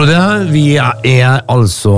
Frode, vi altså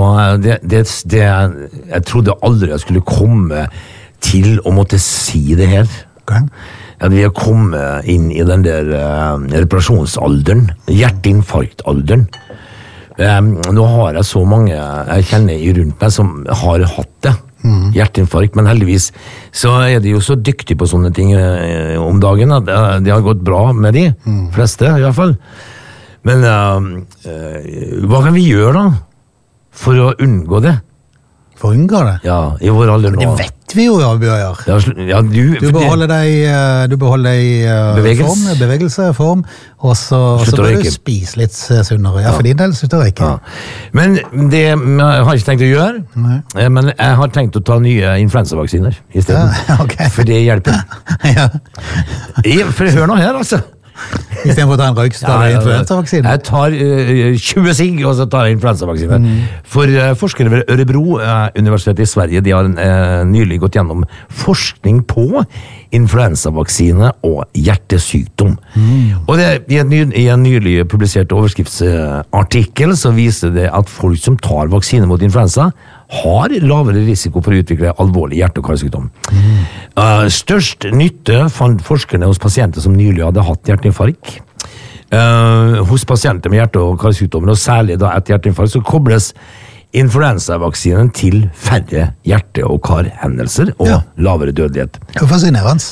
jeg trodde aldri jeg skulle komme til å måtte si det her. Okay. At vi har kommet inn i den der reparasjonsalderen, hjerteinfarktalderen. Nå har jeg så mange jeg kjenner i rundt meg som har hatt det, hjerteinfarkt, men heldigvis så de jo så dyktige på sånne ting om dagen at det har gått bra med de fleste i hvert fall. Men hva kan vi gjøre da for å unngå det? For å unngå det? Ja, i vår alder nå. Det vet vi jo, ja, Bjørjar. Ja, du beholder deg i form, og så bør du spise litt sunnere. Ja, for din del slutter å røyke. Ja. Men det jeg har ikke tenkt å gjøre, men jeg har tenkt å ta nye influensavaksiner i stedet. Ja, okay. For det hjelper. Ja. For hør nå her, altså. I stedet for å ta en røyk, så tar du influensavaksine. Jeg tar 20 sigg, og så tar jeg influensavaksine. For forskere ved Örebro Universitet i Sverige, de har nylig gått gjennom forskning på influensavaksine og hjertesykdom. Og i en nylig publisert overskriftsartikkel så viser det at folk som tar vaksine mot influensa har lavere risiko for å utvikle alvorlig hjerte- og karsykdom. Størst nytte fant forskerne hos pasienter som nylig hadde hatt hjerteinfarkt. Hos pasienter med hjerte- og karsykdommer, og særlig da etter hjerteinfarkt, så kobles influensavaksinen til færre hjerte- og karhendelser og lavere dødelighet. Hvor fascinerende?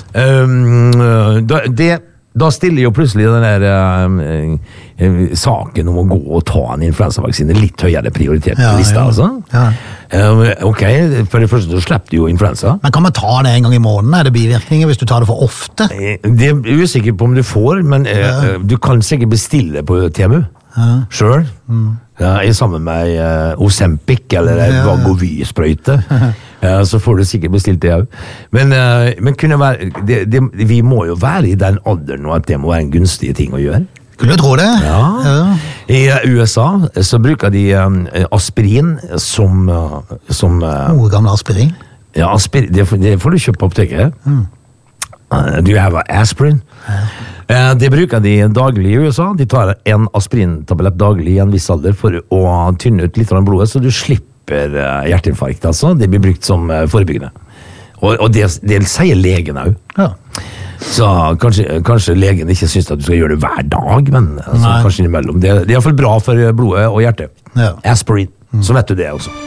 Da stiller jo plutselig den der saken om å gå og ta en influensavaksine litt høyere prioritet på lista, altså. Ja. Ok, for det første så slipper du jo influensa. Men kan man ta det en gang i måneden? Er det bivirkninger hvis du tar det for ofte? Det er usikker på om du får, men du kan sikkert bestille på TMU selv. Sammen med Ozempic eller Vagovy-sprøyte. Så får du sikkert bestilt det også. Men kunne være, vi må jo være i den alderen nå at det må være en gunstig ting å gjøre. Kunne du tro det? Ja. I USA så bruker de aspirin som gamle aspirin? Ja, det får du kjøpe på apoteket. Do you have aspirin? Det bruker de daglig i USA. De tar en aspirintablett daglig i en viss alder for å tynne ut litt av blodet, så du slipper hjerteinfarkt, altså. Det blir brukt som forebyggende. Og det sier legen også. Ja. Så kanskje legen ikke synes at du skal gjøre det hver dag, men kanskje innimellom. Det er i hvert fall bra for blodet og hjertet. Ja. Aspirin, så vet du det også.